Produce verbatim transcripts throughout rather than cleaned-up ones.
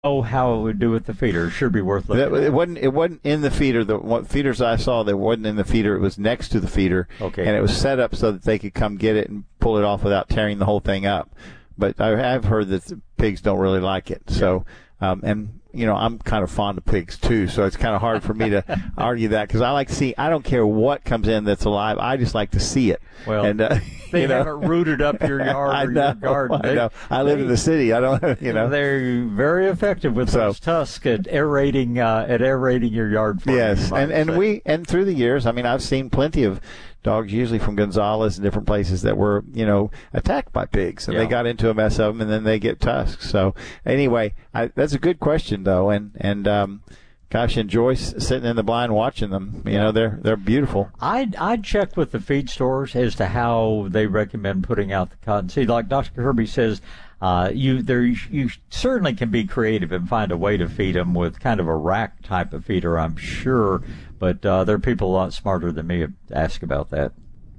know how it would do with the feeder. It should be worth looking It, at. it wasn't. It wasn't in the feeder. The what feeders I saw, that wasn't in the feeder. It was next to the feeder. Okay. And it was set up so that they could come get it and pull it off without tearing the whole thing up. But I have heard that the pigs don't really like it. So, um, and you know, I'm kind of fond of pigs too. So it's kind of hard for me to argue that, because I like to see. I don't care what comes in that's alive. I just like to see it. Well, and, uh, they you know, haven't rooted up your yard I or know, your garden. I know. I live they, in the city. I don't. You know. They're very effective with So, those tusks at aerating uh, at aerating your yard. For yes, you, and and say. we and through the years, I mean, I've seen plenty of dogs, usually from Gonzales and different places, that were, you know, attacked by pigs, and yeah. they got into a mess of them, and then they get tusks. So anyway, I, that's a good question though, and and um, gosh, enjoy s- sitting in the blind watching them. You yeah. know, they're they're beautiful. I'd I'd check with the feed stores as to how they recommend putting out the cottonseed. Like Doctor Kirby says, uh, you there you certainly can be creative and find a way to feed them with kind of a rack type of feeder, I'm sure. But uh, there are people a lot smarter than me to ask about that.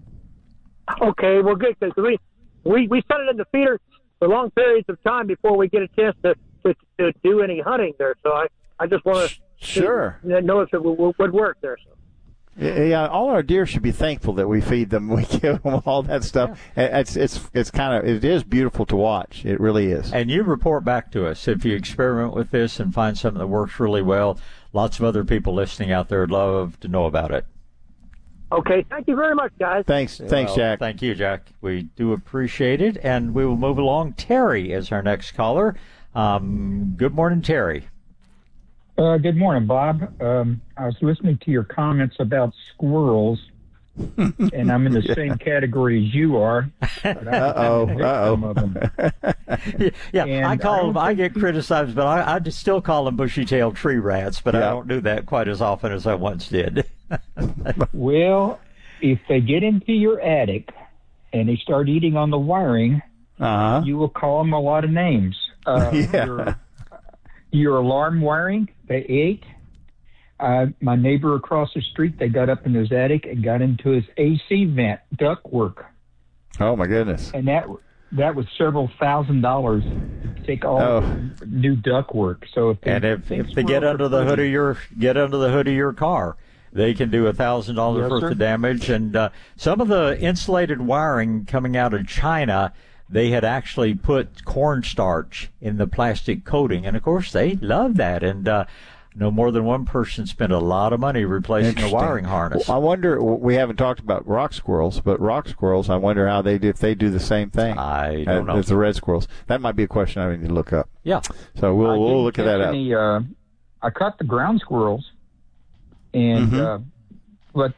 Okay, well, good, because we, we, we set it in the feeder for long periods of time before we get a chance to, to, to do any hunting there. So I, I just want to Sure. know if it would, would work there. So. Yeah, all our deer should be thankful that we feed them. We give them all that stuff. Yeah. It's it's it's kind of it is beautiful to watch. It really is. And you report back to us if you experiment with this and find something that works really well. Lots of other people listening out there would love to know about it. Okay, thank you very much, guys. Thanks, thanks, well, Jack. Thank you, Jack. We do appreciate it, and we will move along. Terry is our next caller. Um, good morning, Terry. Uh, good morning, Bob. Um, I was listening to your comments about squirrels, and I'm in the yeah. same category as you are. Uh-oh, uh-oh. yeah, yeah And I call I them, I get criticized, but I, I just still call them bushy-tailed tree rats, but yeah. I don't do that quite as often as I once did. Well, if they get into your attic and they start eating on the wiring, uh-huh. you will call them a lot of names. Uh, yeah. your, your alarm wiring, they ate. Uh, my neighbor across the street, they got up in his attic and got into his A C vent, ductwork. Oh, my goodness. And that that was several thousand dollars to take all oh. new ductwork. So if they, and if, if they get under the hood of your get under the hood of your car, they can do a thousand dollars worth sir. of damage. And uh, some of the insulated wiring coming out of China, they had actually put cornstarch in the plastic coating, and of course they love that. And uh, no more than one person spent a lot of money replacing a wiring harness. Well, I wonder, we haven't talked about rock squirrels, but rock squirrels, I wonder how they do, if they do the same thing. I don't uh, know. As the red squirrels. That might be a question I need to look up. Yeah. So we'll, I we'll look at that any, up. Uh, I caught the ground squirrels, and mm-hmm. uh, but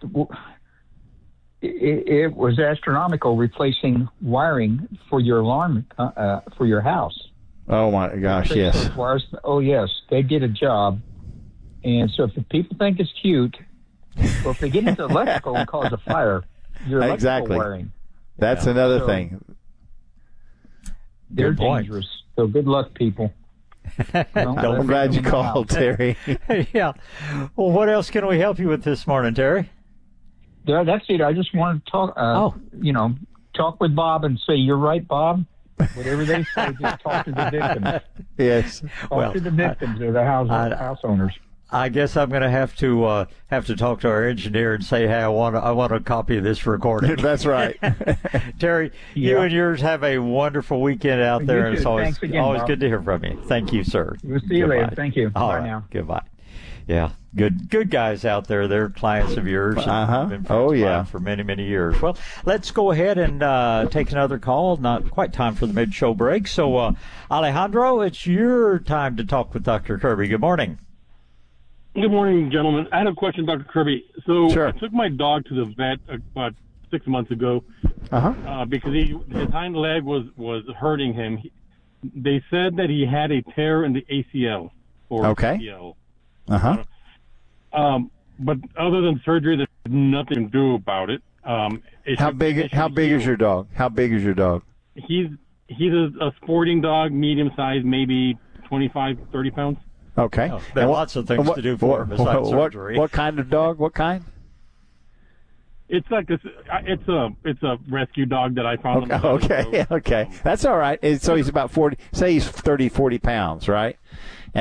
it, it was astronomical replacing wiring for your alarm uh, uh, for your house. Oh, my gosh, yes. Wires, oh, yes, they did a job. And so if the people think it's cute, or if they get into electrical and cause a fire, your electrical exactly. wiring. That's yeah. another so thing. They're Good point. dangerous. So good luck, people. I'm glad you called, Terry. Yeah. Well, what else can we help you with this morning, Terry? Yeah, that's it. I just wanted to talk, uh, oh. you know, talk with Bob and say, you're right, Bob. Whatever they say, just talk to the victims. Yes. Talk well, to the victims I, or the house, I, house owners. I guess I'm going to have to uh, have to talk to our engineer and say, hey, I want a, I want a copy of this recording. That's right. Terry, yeah. you and yours have a wonderful weekend out You there. too. And it's always, again, always Bob. good to hear from you. Thank you, sir. We'll see you Goodbye. later. Thank you. All Bye right. now. Goodbye. Yeah, good good guys out there. They're clients of yours. And uh-huh. been friends Oh, of yeah. mine for many, many years. Well, let's go ahead and uh, take another call. Not quite time for the mid-show break. So, uh, Alejandro, it's your time to talk with Doctor Kirby. Good morning. Good morning, gentlemen. I had a question, Doctor Kirby. So sure. I took my dog to the vet about six months ago uh-huh. uh, because he, his hind leg was, was hurting him. He, they said that he had a tear in the A C L or okay. A C L. Uh-huh. Um, but other than surgery, there's nothing to do about it. Um, it how should, big? How big heal. is your dog? How big is your dog? He's he's a, a sporting dog, medium size, maybe twenty-five, thirty pounds. Okay. Oh, there are what, lots of things what, to do for him besides what, surgery. What kind of dog? What kind? It's like this. It's a it's a rescue dog that I found. Okay, on the okay, okay. That's all right. So he's about forty. Say he's thirty, forty pounds, right?